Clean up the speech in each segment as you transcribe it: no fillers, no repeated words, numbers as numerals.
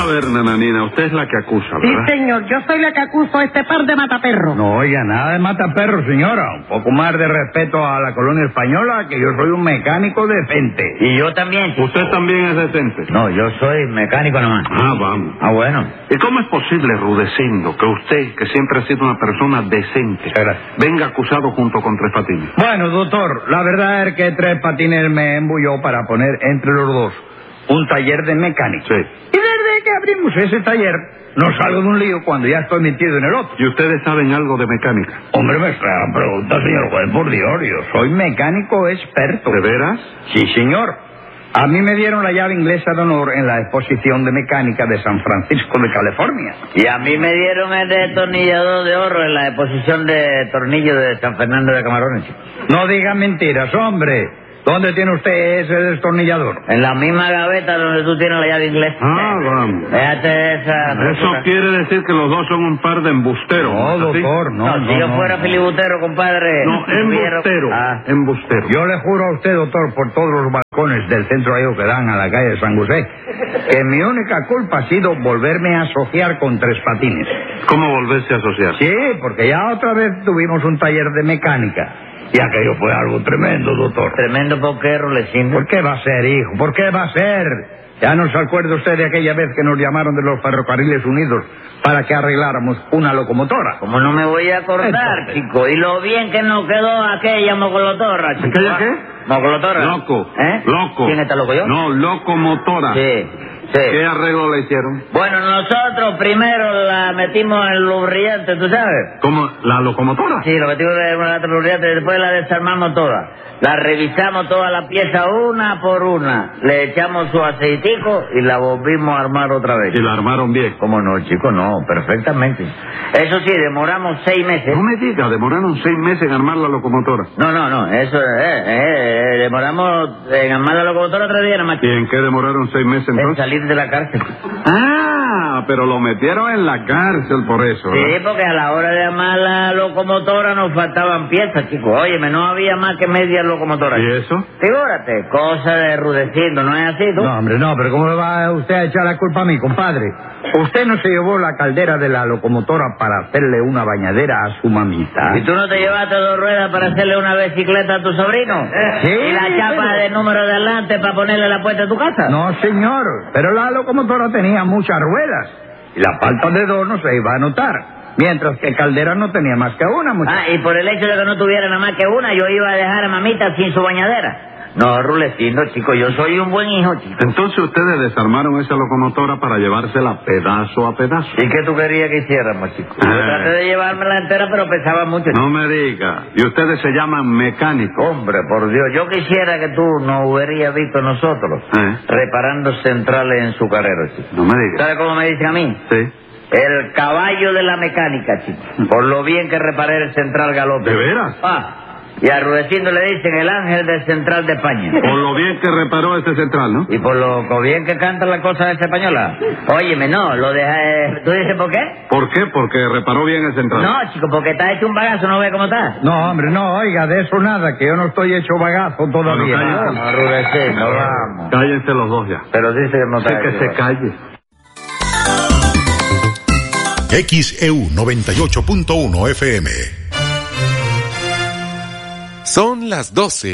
ver, nananina, usted es la que acusa, Sí, ¿verdad? señor, yo soy la que acuso a este par de mataperros. No, oiga, nada de mataperros, señora. Un poco más de respeto a la colonia española, que yo soy un mecánico decente. Y yo también, chico. Usted también es decente. No, yo soy mecánico nomás. Ah, vamos. Ah, bueno. ¿Y cómo es posible, Rudecindo, que usted, que siempre ha sido una persona decente, venga acusado junto con Tres Patines? Bueno, doctor, la verdad es que Tres Patines me embulló para poner entre los dos un taller de mecánica. Sí. Y desde que abrimos ese taller, no salgo de un lío cuando ya estoy metido en el otro. ¿Y ustedes saben algo de mecánica? Hombre, me está pregunta, señor juez, por Dios, yo soy mecánico experto. ¿De veras? Sí, señor. A mí me dieron la llave inglesa de honor en la exposición de mecánica de San Francisco de California. Y a mí me dieron el destornillador de oro en la exposición de tornillos de San Fernando de Camarones, chico. No diga mentiras, hombre. ¿Dónde tiene usted ese destornillador? En la misma gaveta donde tú tienes la llave inglesa. Ah, vamos. Déjate esa... Eso quiere decir que los dos son un par de embusteros. No, ¿es así? doctor, no. Si yo fuera filibustero, compadre... No, embustero. Ah. Embustero. Yo le juro a usted, doctor, por todos los balcones del centro ahí que dan a la calle de San José, que mi única culpa ha sido volverme a asociar con Tres Patines. ¿Cómo volverse a asociar? Sí, porque ya otra vez tuvimos un taller de mecánica. Y aquello fue algo tremendo, doctor. Tremendo porque, Rulecindo. ¿Por qué va a ser, hijo? ¿Por qué va a ser? ¿Ya no se acuerda usted de aquella vez que nos llamaron de los Ferrocarriles Unidos para que arregláramos una locomotora? Como no me voy a acordar, Entonces. chico. Y lo bien que nos quedó aquella mocolotora, chico. ¿Aquella qué? Mocolotora. Loco. ¿Eh? Loco. ¿Quién está loco, yo? No, locomotora. Sí, sí. ¿Qué arreglo le hicieron? Bueno, nosotros primero la metimos en lubricante, ¿tú sabes? ¿Cómo? ¿La locomotora? Sí, lo metimos en lubricante y después la desarmamos toda. La revisamos toda la pieza una por una. Le echamos su aceitico y la volvimos a armar otra vez. ¿Y la armaron bien? ¿Cómo no, chico? No, perfectamente. Eso sí, demoramos 6 meses. No me diga, demoraron 6 meses en armar la locomotora. No, eso demoramos en armar la locomotora 3 días nada más. ¿Y en qué demoraron 6 meses En entonces? salir de la cárcel. Ah, pero lo metieron en la cárcel por eso, Sí, ¿verdad? porque a la hora de armar la locomotora nos faltaban piezas, chicos. Óyeme, no había más que media locomotora. ¿Y eso? Figúrate, cosa de Rudecindo, ¿no es así, tú? No, hombre, no, pero ¿cómo le va usted a echar la culpa a mí, compadre? ¿Usted no se llevó la caldera de la locomotora para hacerle una bañadera a su mamita? ¿Y tú no te llevaste 2 ruedas para hacerle una bicicleta a tu sobrino? Sí. ¿Y la chapa de número de adelante para ponerle a la puerta de tu casa? No, señor, pero la locomotora tenía muchas ruedas y la falta de 2 no se iba a notar, mientras que Caldera no tenía más que una, muchacho. Ah, y por el hecho de que no tuviera nada más que una, yo iba a dejar a mamita sin su bañadera. No, Rulecindo, chico, yo soy un buen hijo, chico. Entonces ustedes desarmaron esa locomotora para llevársela pedazo a pedazo. ¿Y qué tú querías que hiciéramos, chico? Yo traté de llevármela entera, pero pesaba mucho. No me diga. Y ustedes se llaman mecánicos. Hombre, por Dios, yo quisiera que tú nos hubieras visto nosotros reparando centrales en su carrera, chico. No me diga. ¿Sabes cómo me dicen a mí? Sí. El caballo de la mecánica, chico. Por lo bien que reparé el central galope. ¿De veras? Ah, y a Rudecindo le dicen el ángel del central de España. Por lo bien que reparó ese central, ¿no? Y por lo bien que canta la cosa esa española. Óyeme, no, lo deja... ¿Tú dices por qué? ¿Por qué? Porque reparó bien el central. No, chico, porque está hecho un bagazo, ¿no ves cómo está? No, hombre, no, oiga, de eso nada, que yo no estoy hecho bagazo todavía. Bueno, cállate. No, Rudecindo, vamos. Cállense los dos ya. Pero dice que no Sé está que hecho se bagazo. calle. XEU 98.1 FM. Son las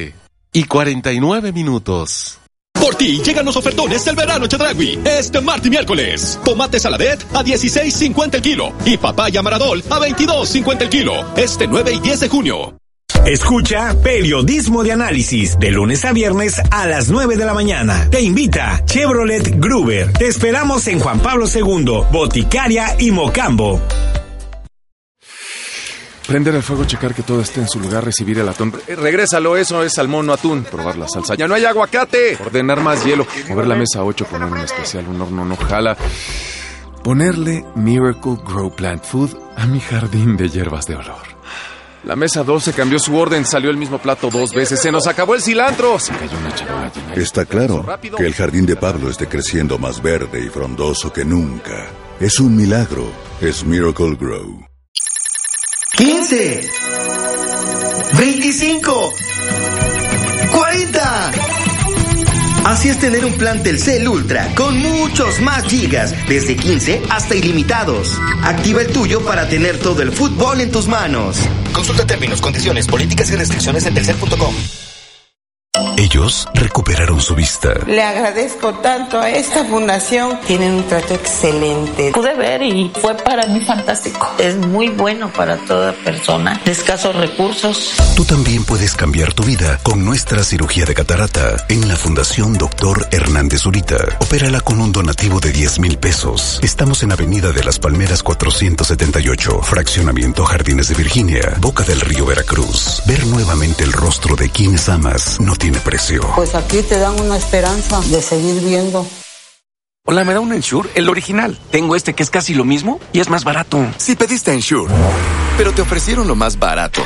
12:49. Por ti llegan los ofertones del verano Chedragui. Este martes y miércoles. Tomate saladet a $16.50 el kilo. Y papaya maradol a $22.50 el kilo. Este 9 y 10 de junio. Escucha Periodismo de Análisis de lunes a viernes a las 9 de la mañana. Te invita Chevrolet Gruber. Te esperamos en Juan Pablo II, Boticaria y Mocambo. Prender el fuego, checar que todo esté en su lugar, recibir el atún. Regrésalo, eso es salmón, no atún. Probar la salsa. ¡Ya no hay aguacate! Ordenar más hielo. Mover la mesa a 8, poner un especial, un horno no jala. Ponerle Miracle Grow Plant Food a mi jardín de hierbas de olor. La mesa 12 cambió su orden, salió el mismo plato 2 veces. ¡Se nos acabó el cilantro! Se cayó una charola llena. Está claro que el jardín de Pablo esté creciendo más verde y frondoso que nunca. Es un milagro. Es Miracle Grow. 15, 25, 40, Así es tener un plan Telcel Ultra con muchos más gigas, desde 15 hasta ilimitados. Activa el tuyo para tener todo el fútbol en tus manos. Consulta términos, condiciones, políticas y restricciones en telcel.com. Ellos recuperaron su vista. Le agradezco tanto a esta fundación. Tienen un trato excelente. Pude ver y fue para mí fantástico. Es muy bueno para toda persona de escasos recursos. Tú también puedes cambiar tu vida con nuestra cirugía de catarata en la Fundación Dr. Hernández Zurita. Opérala con un donativo de 10,000 pesos. Estamos en Avenida de las Palmeras 478, Fraccionamiento Jardines de Virginia, Boca del Río, Veracruz. Ver nuevamente el rostro de quienes amas no tiene precio. Pues aquí te dan una esperanza de seguir viendo. Hola, ¿me da un Ensure? El original. Tengo este que es casi lo mismo y es más barato. Si pediste Ensure, pero te ofrecieron lo más barato.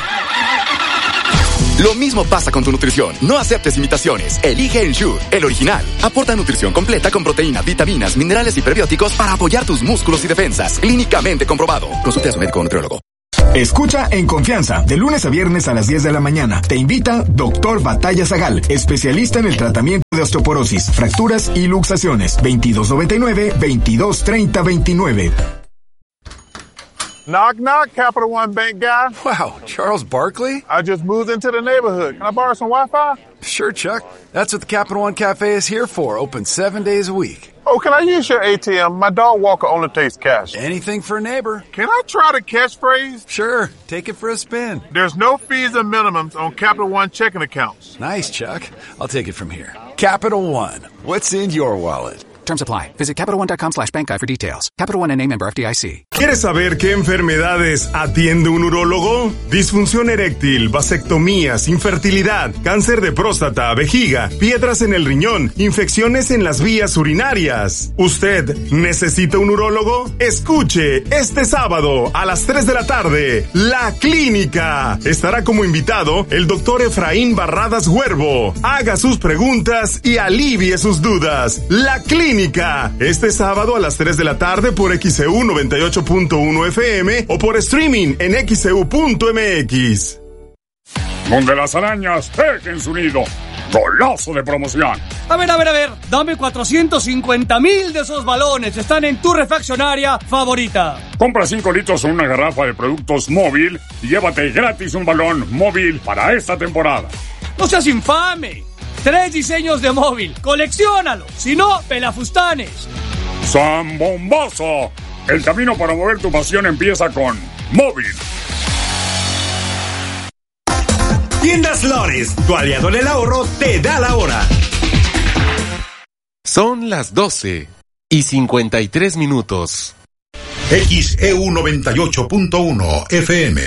Lo mismo pasa con tu nutrición. No aceptes imitaciones. Elige Ensure, el original. Aporta nutrición completa con proteína, vitaminas, minerales y prebióticos para apoyar tus músculos y defensas. Clínicamente comprobado. Consulte a su médico o nutriólogo. Escucha En Confianza, de lunes a viernes a las 10 de la mañana. Te invita Dr. Batalla Zagal, especialista en el tratamiento de osteoporosis, fracturas y luxaciones. 2299-2230-29. Knock, knock, Capital One Bank guy. Wow, Charles Barkley? I just moved into the neighborhood. Can I borrow some Wi-Fi? Sure, Chuck. That's what the Capital One Cafe is here for, open 7 days a week. Oh, can I use your ATM? My dog walker only takes cash. Anything for a neighbor. Can I try the catchphrase? Sure, take it for a spin. There's no fees and minimums on Capital One checking accounts. Nice, Chuck. I'll take it from here. Capital One. What's in your wallet? Terms apply. Visit CapitalOne.com/bankguide for details. Capital One, N.A. member FDIC. ¿Quieres saber qué enfermedades atiende un urólogo? Disfunción eréctil, vasectomías, infertilidad, cáncer de próstata, vejiga, piedras en el riñón, infecciones en las vías urinarias. ¿Usted necesita un urólogo? Escuche este sábado a las 3 de la tarde, La Clínica. Estará como invitado el doctor Efraín Barradas Huervo. Haga sus preguntas y alivie sus dudas. La Clínica, este sábado a las 3 de la tarde por XEU 98.1 FM o por streaming en xeu.mx. Donde las arañas tejen su nido. Golazo de promoción. A ver, dame 450,000 de esos balones. Están en tu refaccionaria favorita. Compra 5 litros o una garrafa de productos móvil y llévate gratis un balón móvil para esta temporada. ¡No seas infame! 3 diseños de móvil. ¡Colecciónalo! Si no, pelafustanes. ¡Zambombazo! El camino para mover tu pasión empieza con móvil. Tiendas Lores, tu aliado en el ahorro, te da la hora. Son las 12:53. XEU 98.1 FM.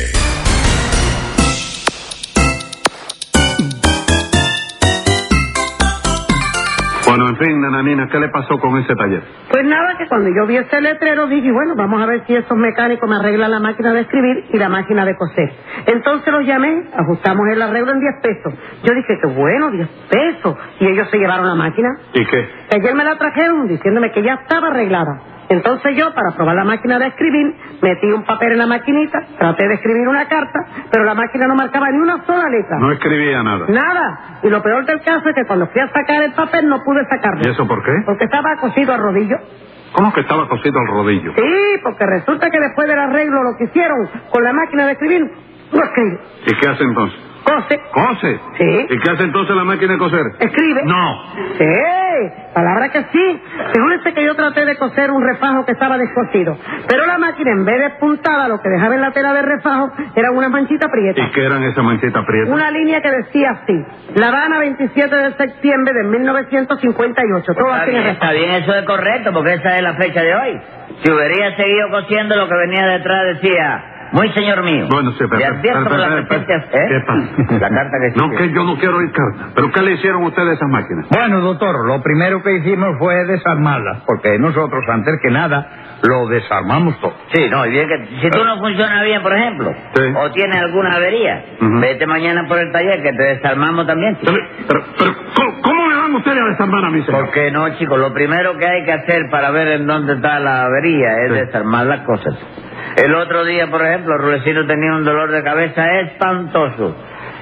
Bueno, en fin, nananina, ¿qué le pasó con ese taller? Pues nada, que cuando yo vi ese letrero dije, bueno, vamos a ver si esos mecánicos me arreglan la máquina de escribir y la máquina de coser. Entonces los llamé, ajustamos el arreglo en 10 pesos. Yo dije, qué bueno, 10 pesos. Y ellos se llevaron la máquina. ¿Y qué? Ayer me la trajeron diciéndome que ya estaba arreglada. Entonces yo, para probar la máquina de escribir, metí un papel en la maquinita, traté de escribir una carta, pero la máquina no marcaba ni una sola letra. No escribía nada. Nada. Y lo peor del caso es que cuando fui a sacar el papel no pude sacarlo. ¿Y eso por qué? Porque estaba cosido al rodillo. ¿Cómo que estaba cosido al rodillo? Sí, porque resulta que después del arreglo lo que hicieron con la máquina de escribir, no escribe. ¿Y qué hace entonces? Cose. ¿Cose? Sí. ¿Y qué hace entonces la máquina de coser? Escribe. No. Sí, palabra que sí. Figúrense que yo traté de coser un refajo que estaba descosido, pero la máquina en vez de puntada, lo que dejaba en la tela del refajo era una manchita prieta. ¿Y qué eran esas manchitas prietas? Una línea que decía así: La Habana, 27 de septiembre de 1958. Todo así en el refajo. Está bien, eso es correcto, porque esa es la fecha de hoy. Si hubiera seguido cosiendo, lo que venía detrás decía: muy señor mío. Bueno, sí, pero... ¿Qué pasa? La carta que No, que yo no quiero oír carta. ¿Pero qué le hicieron ustedes a esas máquinas? Bueno, doctor, lo primero que hicimos fue desarmarlas, porque nosotros, antes que nada, lo desarmamos todo. Sí, no, y bien que si tú no funciona bien, por ejemplo, sí, o tienes alguna avería, vete mañana por el taller que te desarmamos también. Pero ¿cómo me van ustedes a desarmar a mí, señor? Porque no, chicos, lo primero que hay que hacer para ver en dónde está la avería es desarmar las cosas. El otro día, por ejemplo, Rulecino tenía un dolor de cabeza espantoso.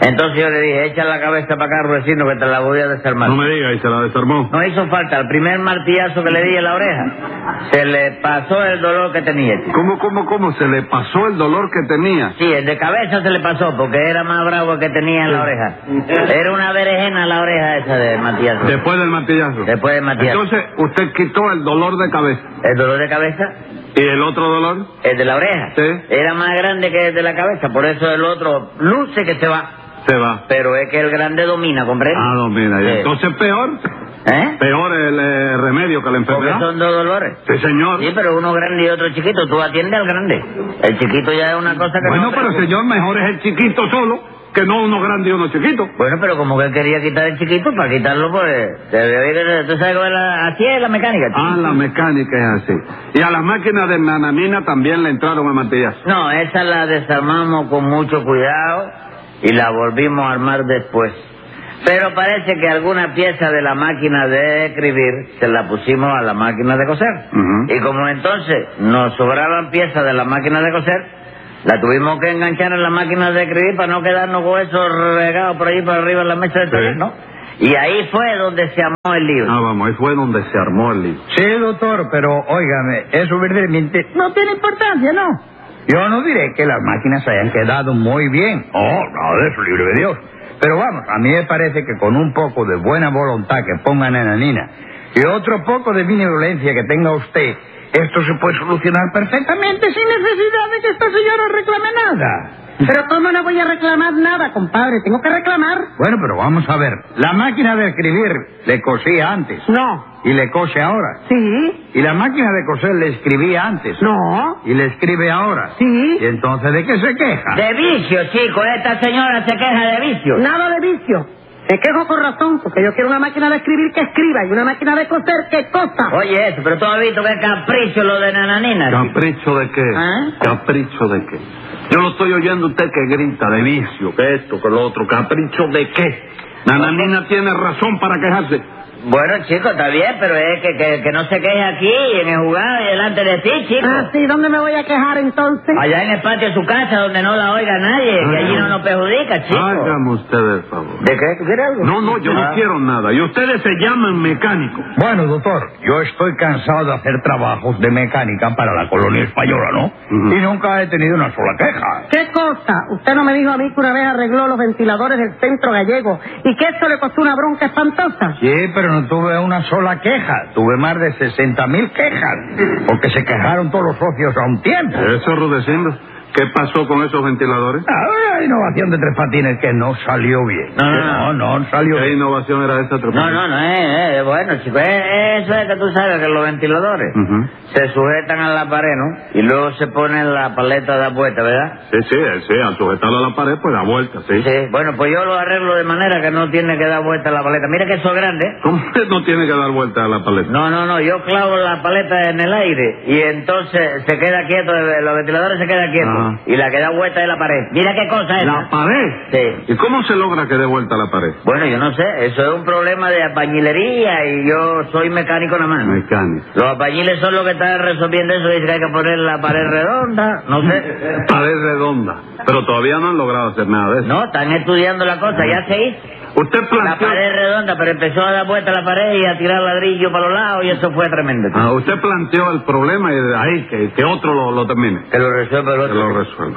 Entonces yo le dije, echa la cabeza para acá, Rudecindo, que te la voy a desarmar. No me digas, ¿y se la desarmó? No hizo falta, el primer martillazo que le di en la oreja, se le pasó el dolor que tenía. ¿Cómo? ¿Se le pasó el dolor que tenía? Sí, el de cabeza se le pasó, porque era más bravo que tenía en la oreja. Era una berenjena la oreja esa de martillazo. ¿Después del martillazo? Después del martillazo. Entonces, usted quitó el dolor de cabeza. ¿El dolor de cabeza? ¿Y el otro dolor? El de la oreja. Sí. Era más grande que el de la cabeza, por eso el otro luce que se va. Se va. Pero es que el grande domina, ¿comprende? Ah, domina. Sí. Entonces peor. ¿Eh? Peor el remedio que la enfermedad. Porque son dos dolores. Sí, señor. Sí, pero uno grande y otro chiquito. Tú atiendes al grande. El chiquito ya es una cosa que bueno, no... pero señor, mejor es el chiquito solo que no uno grande y uno chiquito. Bueno, pero como que él quería quitar el chiquito, para quitarlo, pues... ¿Tú sabes cómo así es la mecánica, chico? Ah, la mecánica es así. Y a las máquinas de nananina también le entraron a martillazo. No, esa la desarmamos con mucho cuidado y la volvimos a armar después. Pero parece que alguna pieza de la máquina de escribir se la pusimos a la máquina de coser. Y como entonces nos sobraban piezas de la máquina de coser, la tuvimos que enganchar en la máquina de escribir para no quedarnos con eso regado por ahí para arriba en la mesa de taller, ¿no? Y ahí fue donde se armó el lío. Ah, vamos, ahí fue donde se armó el lío. Sí, doctor, pero óigame, eso verdaderamente no tiene importancia, ¿no? Yo no diré que las máquinas hayan quedado muy bien. Oh, nada de eso, libre de Dios. Pero vamos, a mí me parece que con un poco de buena voluntad que ponga nananina y otro poco de benevolencia que tenga usted, esto se puede solucionar perfectamente sin necesidad de que esta señora reclame nada. Pero ¿cómo no voy a reclamar nada, compadre? Tengo que reclamar. Bueno, pero vamos a ver. La máquina de escribir le cosía antes. No. ¿Y le cose ahora? Sí. ¿Y la máquina de coser le escribía antes? No. ¿Y le escribe ahora? Sí. ¿Y entonces de qué se queja? De vicio, chico. Esta señora se queja de vicio. Nada de vicio. Me quejo con razón, porque yo quiero una máquina de escribir que escriba y una máquina de coser que cosa. Oye, eso, pero tú has visto que capricho lo de nananina. ¿Capricho de qué? ¿Ah? ¿Capricho de qué? Yo lo estoy oyendo usted que grita de vicio, que esto, que lo otro. ¿Capricho de qué? Nananina tiene razón para quejarse. Bueno, chico, está bien, pero es que no se queje aquí, en el jugado y delante de ti, chico. Ah, sí, ¿dónde me voy a quejar entonces? Allá en el patio de su casa, donde no la oiga nadie, que allí no nos perjudica, chico. Hágame usted el favor. ¿De qué? ¿Tú quieres algo? No, yo no quiero nada. Y ustedes se llaman mecánicos. Bueno, doctor, yo estoy cansado de hacer trabajos de mecánica para la colonia española, ¿no? Y nunca he tenido una sola queja. ¿Qué cosa? Usted no me dijo a mí que una vez arregló los ventiladores del centro gallego y que eso le costó una bronca espantosa. Sí, pero no tuve una sola queja. Tuve más de 60,000 quejas. Porque se quejaron todos los socios a un tiempo. Eso, Rudecindo. ¿Qué pasó con esos ventiladores? La innovación de Tres Patines que no salió bien. No salió bien. ¿Qué innovación era esa, Tres Patines? No, bueno, chico, eso es que tú sabes que los ventiladores se sujetan a la pared, ¿no? Y luego se ponen la paleta de vuelta, ¿verdad? Sí, al sujetarlo a la pared, pues da vuelta, sí. Sí, bueno, pues yo lo arreglo de manera que no tiene que dar vuelta a la paleta. Mira que eso es grande. ¿Cómo que no tiene que dar vuelta a la paleta? No, yo clavo la paleta en el aire y entonces se queda quieto, los ventiladores se quedan quietos. Y la que da vuelta es la pared. Mira qué cosa es. ¿La pared? Sí. ¿Y cómo se logra que dé vuelta la pared? Bueno, yo no sé. Eso es un problema de albañilería y yo soy mecánico nada más. Mecánico. Los albañiles son los que están resolviendo eso. Dicen que hay que poner la pared redonda. No sé. Pared redonda. Pero todavía no han logrado hacer nada de eso. No, están estudiando la cosa. Ya se hizo. Usted planteó... La pared redonda, pero empezó a dar vuelta a la pared y a tirar ladrillo para los lados y eso fue tremendo. Usted planteó el problema y de ahí que otro lo termine. Que lo resuelva el otro. Que lo resuelva.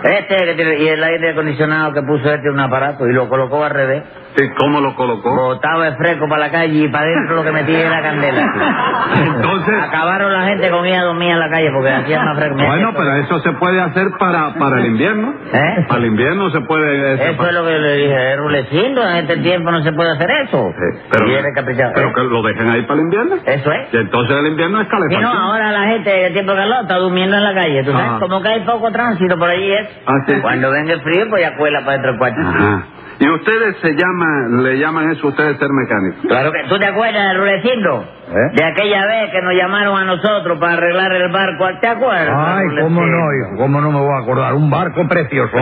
Y el aire acondicionado que puso un aparato y lo colocó al revés. ¿Y cómo lo colocó? Botaba el fresco para la calle y para adentro lo que metía era candela. Entonces... Acabaron la gente con ella dormía en la calle porque hacía más fresco. Bueno, pero eso se puede hacer para el invierno. Para el invierno se puede... Eso es lo que le dije, Rudecindo, en este tiempo no se puede hacer eso. Pero que lo dejen ahí para el invierno. Eso es. Y entonces el invierno es calefacción. Y no, ahora la gente en tiempo de calor está durmiendo en la calle. ¿Tú sabes? Como que hay poco tránsito por allí es. Sí. Cuando venga el frío, pues ya cuela para dentro del cuarto. ¿Y ustedes le llaman eso ustedes ser mecánicos? Claro que... ¿Tú te acuerdas, Rudecindo? De aquella vez que nos llamaron a nosotros para arreglar el barco, ¿te acuerdas? Ay, cómo no, hijo, cómo no me voy a acordar. Un barco precioso.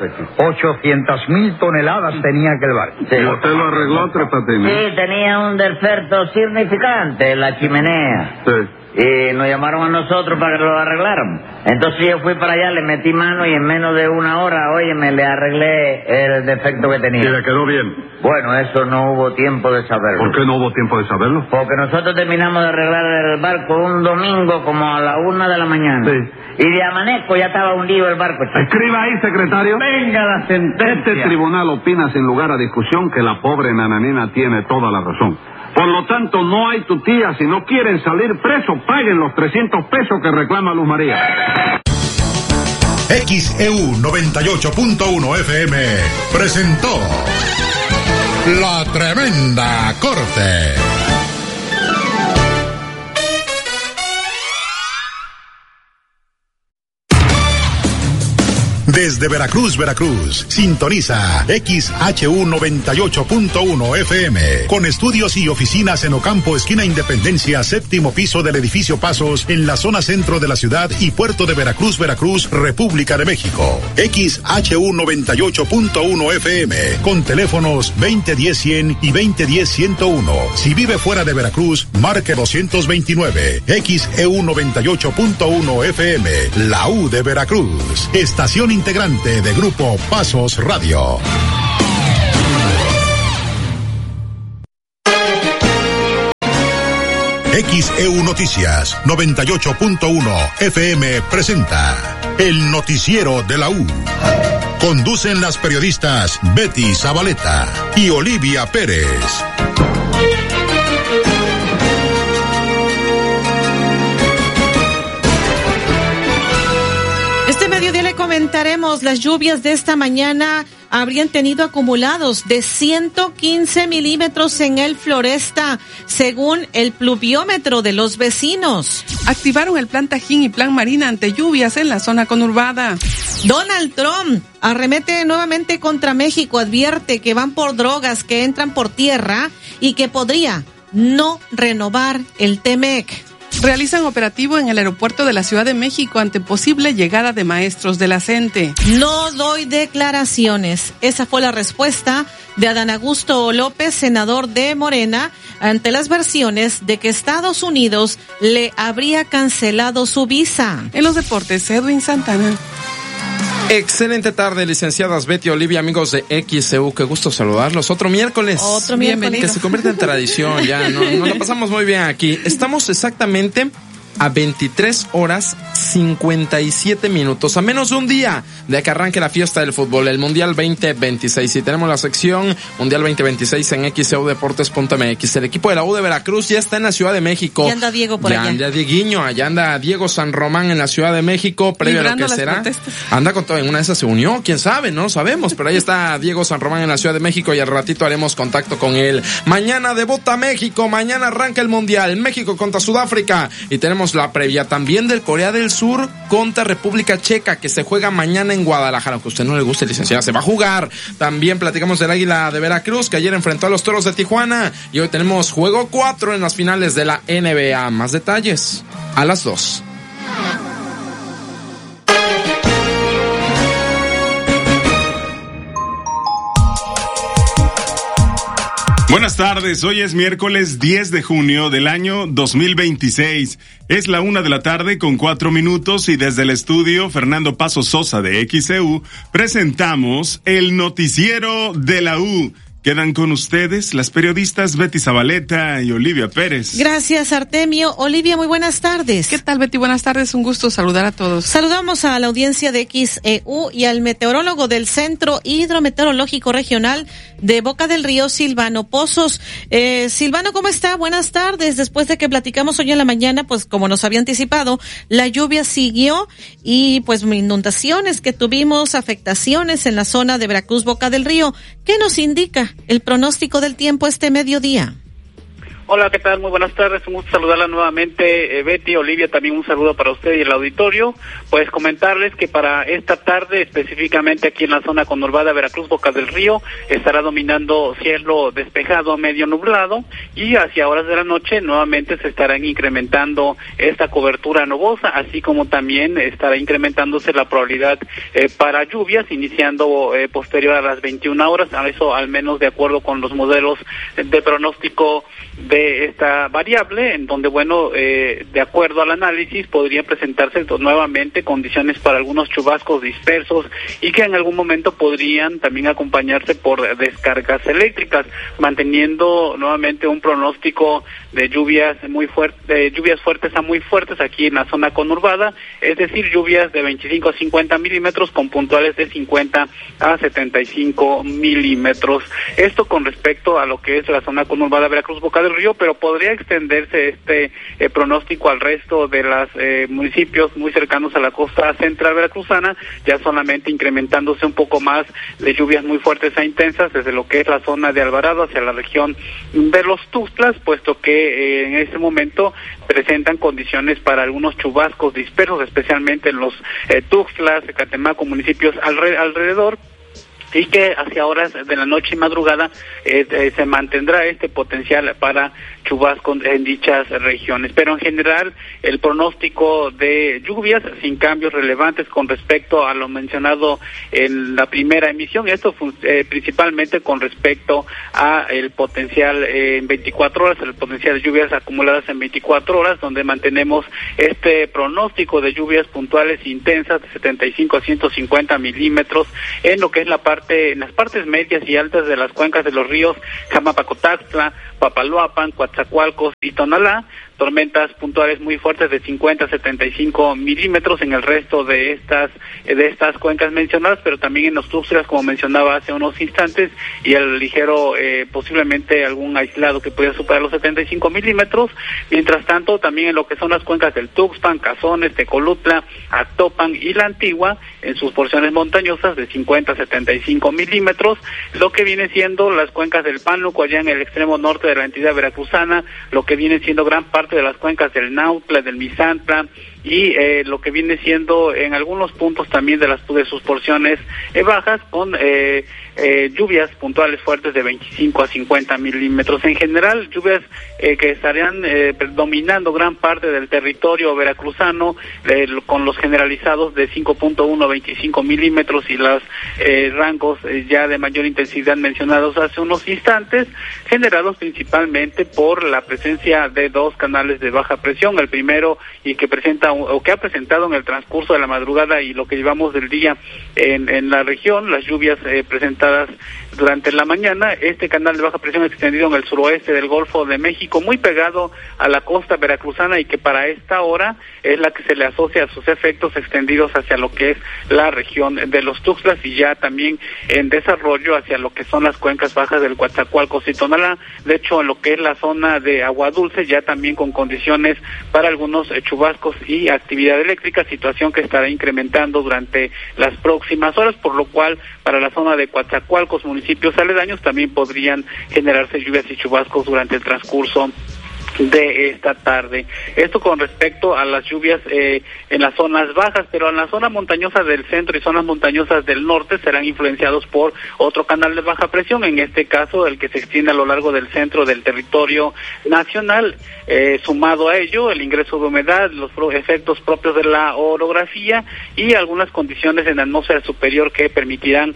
800,000 toneladas tenía aquel barco. Sí. ¿Y usted lo arregló, Tres Patines? Sí, tenía un defecto significante, la chimenea. Sí. y nos llamaron a nosotros para que lo arregláramos. Entonces yo fui para allá, le metí mano y en menos de una hora, óyeme, le arreglé el defecto que tenía. ¿Y le quedó bien? Bueno, eso no hubo tiempo de saberlo. ¿Por qué no hubo tiempo de saberlo? Porque nosotros terminamos de arreglar el barco un domingo como a la 1 de la mañana. Sí. Y de amanezco ya estaba hundido el barco. Escriba ahí, secretario. Venga la sentencia. Este tribunal opina sin lugar a discusión que la pobre Nananina tiene toda la razón. Por lo tanto, no hay tutía. Si no quieren salir presos, paguen los 300 pesos que reclama Luz María. XEU 98.1 FM presentó La Tremenda Corte. Desde Veracruz, Veracruz, sintoniza XHU 98.1 FM, con estudios y oficinas en Ocampo, esquina Independencia, 7º piso del edificio Pasos, en la zona centro de la ciudad y puerto de Veracruz, Veracruz, República de México. XHU 98.1 FM, con teléfonos 2010-100 y 2010-101. Si vive fuera de Veracruz, marque 229. XEU 98.1 FM, la U de Veracruz, estación integrante de Grupo Pasos Radio. XEU Noticias 98.1 FM presenta el noticiero de la U. Conducen las periodistas Betty Zabaleta y Olivia Pérez. Comentaremos las lluvias de esta mañana habrían tenido acumulados de 115 milímetros en el Floresta, según el pluviómetro de los vecinos. Activaron el plan Tajín y plan Marina ante lluvias en la zona conurbada. Donald Trump arremete nuevamente contra México, advierte que van por drogas que entran por tierra y que podría no renovar el TEMEC. Realizan operativo en el aeropuerto de la Ciudad de México ante posible llegada de maestros de la CENTE. No doy declaraciones. Esa fue la respuesta de Adán Augusto López, senador de Morena, ante las versiones de que Estados Unidos le habría cancelado su visa. En los deportes, Edwin Santana. Excelente tarde, licenciadas Betty, Olivia, amigos de XEU, qué gusto saludarlos. Otro miércoles. Bienvenido. Que se convierte en tradición, ya, nos la pasamos muy bien aquí. Estamos exactamente a 23 horas 57 minutos, a menos de un día de que arranque la fiesta del fútbol, el Mundial 2026. Y tenemos la sección Mundial 2026 en xeudeportes.mx. El equipo de la U de Veracruz ya está en la Ciudad de México. Ya anda Diego por allá. Ya anda Dieguiño, allá anda Diego San Román en la Ciudad de México, previo a lo que será. Protestas. Anda con todo, en una de esas se unió, quién sabe, no sabemos, pero ahí está Diego San Román en la Ciudad de México y al ratito haremos contacto con él. Mañana debuta México, mañana arranca el Mundial, México contra Sudáfrica, y tenemos la previa también del Corea del Sur contra República Checa, que se juega mañana en Guadalajara. Aunque a usted no le guste, licenciada, se va a jugar. También platicamos del Águila de Veracruz, que ayer enfrentó a los Toros de Tijuana, y hoy tenemos juego 4 en las finales de la NBA. Más detalles a las 2. Buenas tardes, hoy es miércoles 10 de junio del año 2026. Es la 1:04 p.m. y desde el estudio Fernando Paso Sosa de XEU presentamos el noticiero de la U. Quedan con ustedes las periodistas Betty Zabaleta y Olivia Pérez. Gracias, Artemio. Olivia, muy buenas tardes. ¿Qué tal, Betty? Buenas tardes, un gusto saludar a todos. Saludamos a la audiencia de XEU y al meteorólogo del Centro Hidrometeorológico Regional de Boca del Río, Silvano Pozos. Silvano, ¿cómo está? Buenas tardes. Después de que platicamos hoy en la mañana, pues como nos había anticipado, la lluvia siguió y pues inundaciones que tuvimos, afectaciones en la zona de Veracruz, Boca del Río. ¿Qué nos indica el pronóstico del tiempo este mediodía? Hola, ¿qué tal? Muy buenas tardes, un gusto saludarla nuevamente, Betty, Olivia, también un saludo para usted y el auditorio. Pues comentarles que para esta tarde, específicamente aquí en la zona conurbada Veracruz, Boca del Río, estará dominando cielo despejado, medio nublado, y hacia horas de la noche nuevamente se estarán incrementando esta cobertura nubosa, así como también estará incrementándose la probabilidad para lluvias, iniciando posterior a las 21 horas, a eso al menos de acuerdo con los modelos de pronóstico de de esta variable, en donde, bueno, de acuerdo al análisis, podrían presentarse nuevamente condiciones para algunos chubascos dispersos y que en algún momento podrían también acompañarse por descargas eléctricas, manteniendo nuevamente un pronóstico de lluvias fuertes a muy fuertes aquí en la zona conurbada, es decir, lluvias de 25 a 50 milímetros con puntuales de 50 a 75 milímetros. Esto con respecto a lo que es la zona conurbada Veracruz Boca del Río, pero podría extenderse este pronóstico al resto de los municipios muy cercanos a la costa central veracruzana, ya solamente incrementándose un poco más de lluvias muy fuertes e intensas desde lo que es la zona de Alvarado hacia la región de los Tuxtlas, puesto que en este momento presentan condiciones para algunos chubascos dispersos, especialmente en los Tuxtlas, Catemaco, municipios alrededor, y que hacia horas de la noche y madrugada se mantendrá este potencial para chubascos en dichas regiones. Pero en general, el pronóstico de lluvias sin cambios relevantes con respecto a lo mencionado en la primera emisión, esto principalmente con respecto a el potencial en 24 horas, el potencial de lluvias acumuladas en 24 horas, donde mantenemos este pronóstico de lluvias puntuales intensas de 75 a 150 milímetros en lo que es en las partes medias y altas de las cuencas de los ríos Jamapacotaxtla, Papaloapan, Coatzacoalcos y Tonalá, tormentas puntuales muy fuertes de 50 a 75 milímetros en el resto de estas cuencas mencionadas, pero también en los Tuxtlas, como mencionaba hace unos instantes, y el ligero, posiblemente algún aislado que pudiera superar los 75 milímetros. Mientras tanto, también en lo que son las cuencas del Tuxpan, Cazones, Tecolutla, Actopan y La Antigua, en sus porciones montañosas de 50 a 75 milímetros, lo que viene siendo las cuencas del Pánuco allá en el extremo norte de la entidad veracruzana, lo que viene siendo gran parte de las cuencas del Nautla, del Misantla, y lo que viene siendo en algunos puntos también de sus porciones bajas, con lluvias puntuales fuertes de 25 a 50 milímetros. En general, lluvias que estarían dominando gran parte del territorio veracruzano, con los generalizados de 5.1 a 25 milímetros y los rangos ya de mayor intensidad mencionados hace unos instantes, generados principalmente por la presencia de dos canales de baja presión. El primero, y que presenta o que ha presentado en el transcurso de la madrugada y lo que llevamos del día en la región, las lluvias presentadas durante la mañana. Este canal de baja presión extendido en el suroeste del Golfo de México, muy pegado a la costa veracruzana, y que para esta hora es la que se le asocia a sus efectos extendidos hacia lo que es la región de los Tuxtlas, y ya también en desarrollo hacia lo que son las cuencas bajas del Coatzacoalcos y Tonalá. De hecho, en lo que es la zona de Agua Dulce, ya también con condiciones para algunos chubascos y actividad eléctrica, situación que estará incrementando durante las próximas horas, por lo cual para la zona de Coatzacoalcos, municipios aledaños, también podrían generarse lluvias y chubascos durante el transcurso de esta tarde. Esto con respecto a las lluvias en las zonas bajas, pero en la zona montañosa del centro y zonas montañosas del norte serán influenciados por otro canal de baja presión, en este caso el que se extiende a lo largo del centro del territorio nacional. Sumado a ello, el ingreso de humedad, los efectos propios de la orografía y algunas condiciones en la atmósfera superior que permitirán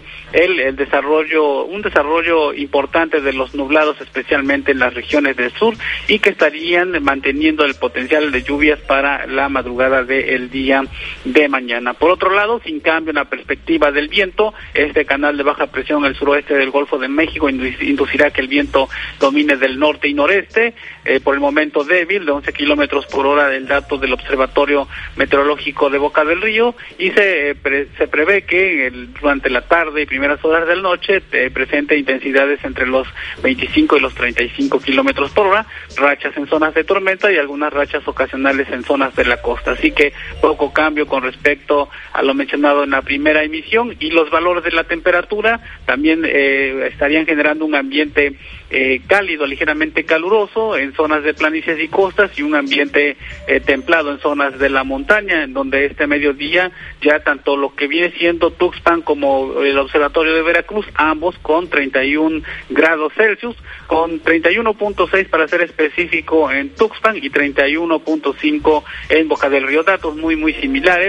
un desarrollo importante de los nublados, especialmente en las regiones del sur, y que estarían manteniendo el potencial de lluvias para la madrugada del día de mañana. Por otro lado, sin cambio en la perspectiva del viento, este canal de baja presión en el suroeste del Golfo de México inducirá que el viento domine del norte y noreste, por el momento débil, de 11 kilómetros por hora, del dato del Observatorio Meteorológico de Boca del Río, y se prevé que durante la tarde y primeras horas de la noche presente intensidades entre los 25 y los 35 kilómetros por hora, rachas en zonas de tormenta y algunas rachas ocasionales en zonas de la costa. Así que poco cambio con respecto a lo mencionado en la primera emisión, y los valores de la temperatura también estarían generando un ambiente cálido, ligeramente caluroso en zonas de planicies y costas, y un ambiente templado en zonas de la montaña, en donde este mediodía ya tanto lo que viene siendo Tuxpan como el Observatorio de Veracruz, ambos con 31 grados Celsius, con 31.6 para ser específico en Tuxpan y 31.5 en Boca del Río. Datos muy similares.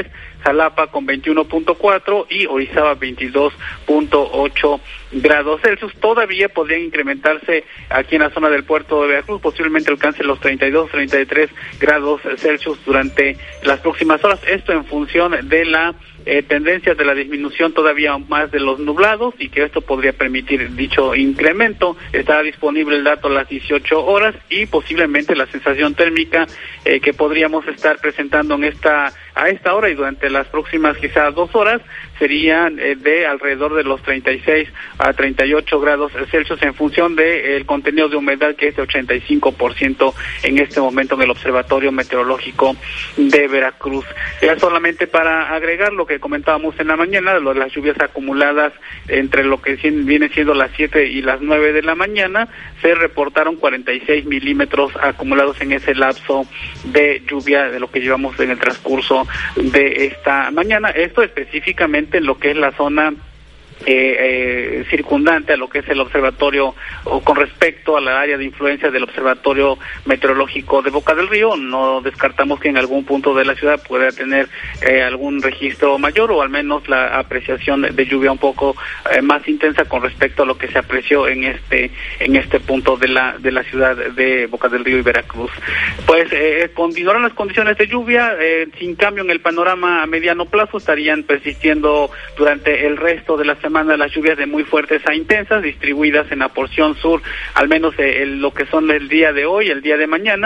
Jalapa con 21.4 y Orizaba 22.8 grados Celsius. Todavía podrían incrementarse aquí en la zona del puerto de Veracruz, posiblemente alcance los 32, 33 grados Celsius durante las próximas horas. Esto en función de la tendencia de la disminución todavía más de los nublados, y que esto podría permitir dicho incremento. Estará disponible el dato a las 18 horas y posiblemente la sensación térmica que podríamos estar presentando a esta hora y durante las próximas quizás 2 horas serían de alrededor de los 36 a 38 grados Celsius en función del contenido de humedad, que es de 85% en este momento en el Observatorio Meteorológico de Veracruz. Ya solamente para agregar lo que comentábamos en la mañana, de las lluvias acumuladas entre lo que viene siendo las 7 y las 9 de la mañana, se reportaron 46 milímetros acumulados en ese lapso de lluvia de lo que llevamos en el transcurso de esta mañana. Esto específicamente en lo que es la zona circundante a lo que es el observatorio, o con respecto a la área de influencia del Observatorio Meteorológico de Boca del Río. No descartamos que en algún punto de la ciudad pueda tener algún registro mayor, o al menos la apreciación de lluvia un poco más intensa con respecto a lo que se apreció en este punto de la ciudad de Boca del Río y Veracruz. Pues continuarán las condiciones de lluvia sin cambio en el panorama a mediano plazo. Estarían persistiendo durante el resto de la semana las lluvias de muy fuertes a intensas, distribuidas en la porción sur, al menos lo que son el día de hoy, el día de mañana.